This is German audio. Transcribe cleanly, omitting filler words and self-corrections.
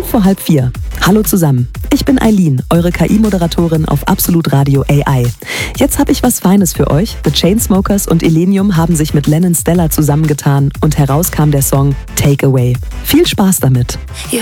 4:05. Hallo zusammen, ich bin Eileen, eure KI-Moderatorin auf Absolut Radio AI. Jetzt habe ich was Feines für euch. The Chainsmokers und Illenium haben sich mit Lennon Stella zusammengetan und heraus kam der Song Take Away. Viel Spaß damit.